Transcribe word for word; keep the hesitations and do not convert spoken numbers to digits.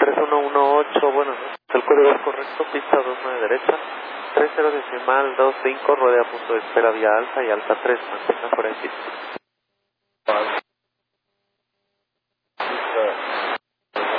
tres uno uno ocho, bueno, el código es correcto, pista dos nueve derecha, tres cero decimal dos cinco, rodea punto de espera vía alfa y alfa tres, mantenga fuera de pista.